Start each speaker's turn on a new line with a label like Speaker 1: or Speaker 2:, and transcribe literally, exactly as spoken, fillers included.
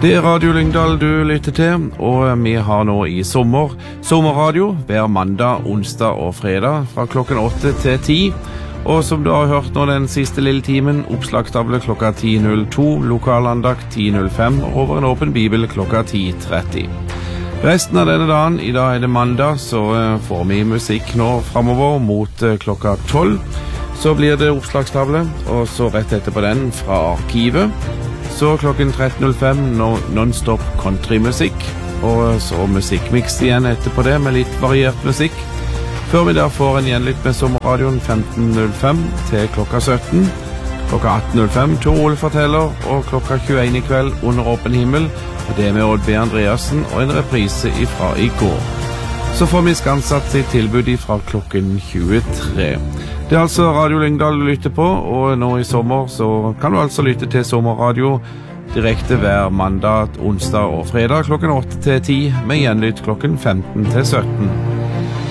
Speaker 1: Det er Radio Lyngdal du lytter til, og vi har nå i sommer sommerradio hver mandag, onsdag og fredag fra klokken åtte til ti. Og som du har hørt nå den siste lille timen, oppslagstavle klokka ti null to, lokalandakt ti null fem, over en åpen bibel klokka ti tretti. Resten av denne dagen, i dag er det mandag, så får vi musikk nå fremover mot klokka tolv. Så blir det oppslagstavle, og så rett etterpå den fra arkivet. Så klokken tretten null fem non-stop countrymusikk, og så musikkmix igjen etterpå det med litt variert musikk. Før vi da får en gjenlytt med sommerradioen femten null fem til klokka sytten. Klokka atten null fem Tor Ole forteller, og klokka tjueen i kveld under åpen himmel, og det med Odd B. Andreassen og en reprise ifra i går. Så får vi skansatt sitt tilbud ifra klokken tjuetre. Det er altså Radio Lyngdal du lytter på, og nå i sommer så kan du altså lytte til sommerradio direkte hver mandag, onsdag og fredag klokken åtte til ti, med gjenlytt klokken femten til sytten.